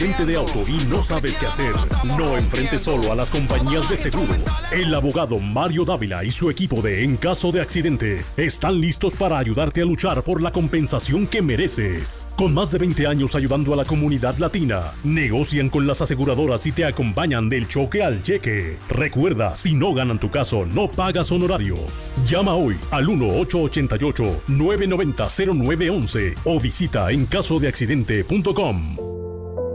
De auto y no sabes qué hacer. No enfrentes solo a las compañías de seguros. El abogado Mario Dávila y su equipo de En Caso de Accidente están listos para ayudarte a luchar por la compensación que mereces. Con más de 20 años ayudando a la comunidad latina, negocian con las aseguradoras y te acompañan del choque al cheque. Recuerda, si no ganan tu caso, no pagas honorarios. Llama hoy al 1-888-990-0911 o visita encasodeaccidente.com.